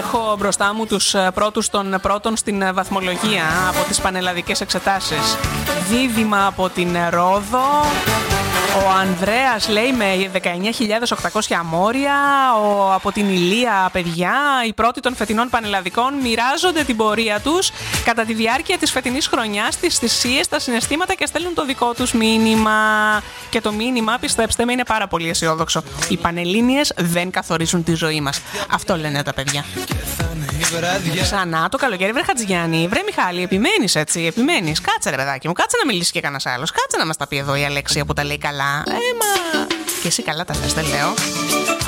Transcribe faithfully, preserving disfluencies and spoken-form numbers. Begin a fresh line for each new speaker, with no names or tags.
Έχω μπροστά μου τους πρώτους των πρώτων στην βαθμολογία από τις πανελλαδικές εξετάσεις. Δίδυμα από την Ρόδο. Ο Ανδρέας λέει με δεκαεννιά χιλιάδες οκτακόσια μόρια. Ο, από την Ηλία, παιδιά, οι πρώτοι των φετινών πανελλαδικών μοιράζονται την πορεία τους κατά τη διάρκεια της φετινής χρονιάς, τις θυσίες, τα συναισθήματα και στέλνουν το δικό τους μήνυμα. Και το μήνυμα, πιστέψτε με, είναι πάρα πολύ αισιόδοξο. Οι Πανελλήνιες δεν καθορίζουν τη ζωή μας. Αυτό λένε τα παιδιά. Ξανά το καλοκαίρι, βρε Χατζηγιάννη, βρε Μιχάλη, επιμένεις έτσι, επιμένεις. Κάτσε ρε παιδάκι μου, κάτσε να μιλήσει και κανένας άλλος. Κάτσε να μας τα πει εδώ η Αλέξια που τα λέει καλά. Ε, μα... Και εσύ καλά τα θες, δεν λέω.